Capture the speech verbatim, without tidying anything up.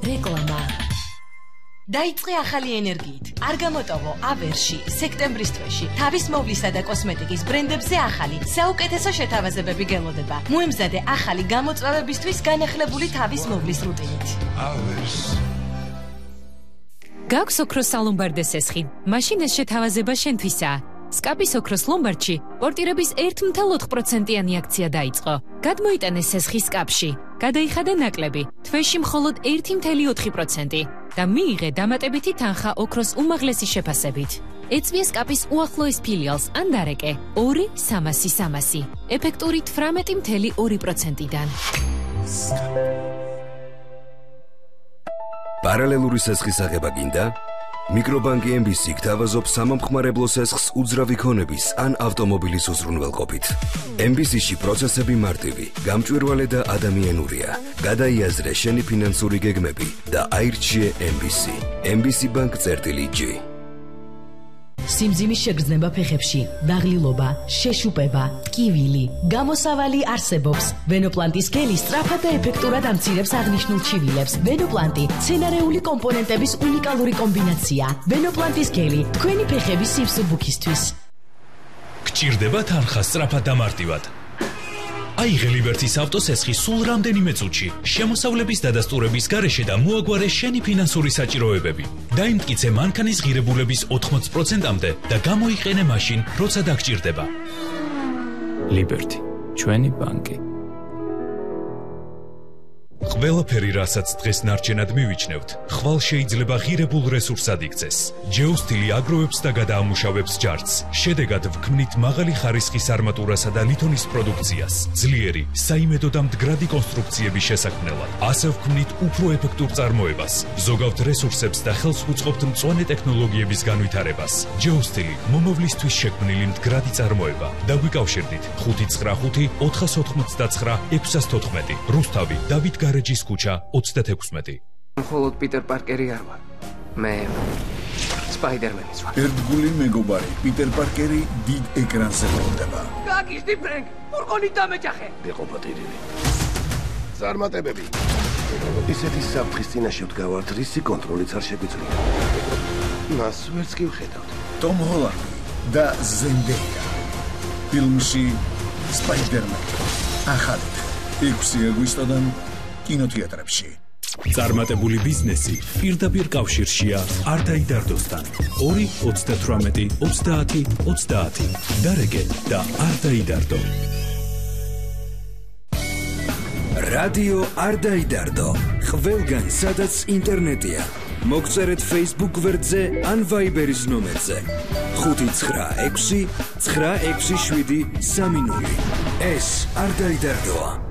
რეკლამა. დაიწყე ახალი ენერგიით. არ გამოტოვო ავერში, სექტემბრის თვეში, თავის მოვლისა და კოსმეტიკის ბრენდებზე ახალი, საუკეთესო შეთავაზებები გელოდება. მოემზადე ახალი გამოწვევებისთვის განახლებული თავის მოვლის რუტინით. ავერს. გაქვს ოქროს სალომბარდე სესხი. მაშინ ეს შეთავაზება შენთვისაა. სკაპის ოქროს ლომბარდში პორტირების ერთი წუთი ოთხ პროცენტიანი აქცია დაიწყო. გადმოიტანე სესხი სკაპში. გადაიხადე ნაკლები, თვეში მხოლოდ ერთი წუთი ოთხ პროცენტი და მიიღე დამატებითი თანხა ოქროს უმაღლესი შეფასებით. ეწვიე სკაპის უახლოეს ფილიალს ან დარეკე ორი სამასი სამასი. ეფექტური თვრამეტი წუთი ორი პროცენტიდან. პარალელური სესხის აღება გინდა? მიკრობანკი ემ ბი სი გთავაზობს სამომხმარებლო სესხს უძრავი ქონების ან ავტომობილის უზრუნველყოფით. ემ ბი სი-ში პროცესები მარტივი, გამჭვირვალე და ადამიანურია. გადაიაზრე შენი ფინანსური გეგმები და აირჩიე ემ ბი სი. ემ ბი სი ბანკ წერტილი ჯი. სიმძიმის შეგრძნება ფეხებში, დაღლილობა, შეშუპება, ტკივილი, გამოსავალი არსებობს. ვენოპლანტის გელი სწრაფად და ეფექტურად ამცირებს აღნიშნულ ჩივილებს. ვენოპლანტი მცენარეული კომპონენტების უნიკალური კომბინაცია. ვენოპლანტის გელი თქვენი ფეხების სიმსუბუქისთვის. გჭირდება თანხა სწრაფად და მარტივად. აიღე ლიბერტის ავტოსესხი სულ რამდენიმე წუთში, შემოსავლების დადასტურების გარეშე და მოაგვარე შენი ფინანსური საჭიროებები. დაიმტკიცე მანქანის ღირებულების ოთხმოცი პროცენტამდე და გამოიყენე მაშინ, როცა დაგჭირდება. ლიბერტი, ჩვენი ბანკი. ყველაფერი, რასაც დღეს ნარჩენად მივიჩნევთ, ხვალ შეიძლება ღირებულ რესურსად იქცეს. ჯეოსტილი აგროვებს და გადაამუშავებს ჯარცს. შედეგად ვქმნით მაღალი ხარისხის არმატურასა და ლითონის პროდუქციას, ძლიერი, საიმედო და მდგრადი კონსტრუქციების შესაქმნელად. ასე ვქმნით უფრო ეფექტურ წარმოებას, ზოგავთ რესურსებს და ხელს ვუწყობთ მწვანე ტექნოლოგიების განვითარებას. ჯეოსტილი მომავლისთვის შექმნილი მდგრადი წარმოება. დაგვიკავშირდით ხუთი ცხრა ხუთი ოთხას ოთხმოცდაცხრა ექვსას თოთხმეტი. რუსთავი, დავით გარეჯის ქუჩა ოცდათექვსმეტი. მხოლოდ პიტერ პარკერი არ ვარ. მე სპაიდერმენის ვარ. ერთგული მეგობარი პიტერ პარკერი დიდ ეკრანზე ბრუნდება. გაგიზდი ფრენკ, ფურგონი დამეჯახე. იყო პატირილი. წარმატებები. ისეთი საფრთხის წინაშე ვდგავართ, რისი კონტროლიც არ შეგვიძლია. მას ვერც კი ვხედავთ. ტომ ჰოლანდი და ზენდეია. ფილმში სპაიდერმენი. ახალით ექვსი აგვისტოდან კინოთეატრებში. წარმატებული ბიზნესი პირდაპირ კავშირშია არტაი დარდოსთან. ორი ოცდათვრამეტი ოცდაათი ოცდაათი. დარეკე და არტაი დარდო. რადიო არტაი დარდო. ყველგან სადაც ინტერნეტია. მოგწერეთ Facebook გვერდზე ან Viber-ის ნომერზე. ხუთი ცხრა ექვსი ცხრა ექვსი შვიდი სამი ნული. ეს არტაი დარდოა.